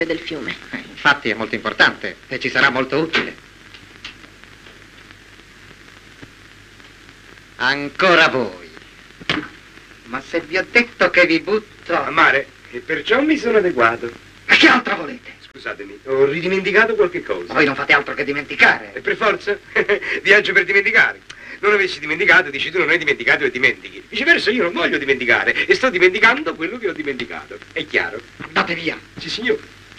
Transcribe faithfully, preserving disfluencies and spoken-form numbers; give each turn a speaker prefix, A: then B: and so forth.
A: del fiume.
B: Eh, infatti è molto importante e ci sarà molto utile. Ancora voi. Ma se vi ho detto che vi butto...
C: A mare, e perciò mi sono adeguato.
B: Ma che altro volete?
C: Scusatemi, ho ridimenticato qualche cosa.
B: Ma voi non fate altro che dimenticare.
C: E per forza? Viaggio per dimenticare. Non avessi dimenticato, dici tu non hai dimenticato e dimentichi. Viceversa io non voglio dimenticare e sto dimenticando quello che ho dimenticato. È chiaro?
B: Andate via.
C: Sì, signore.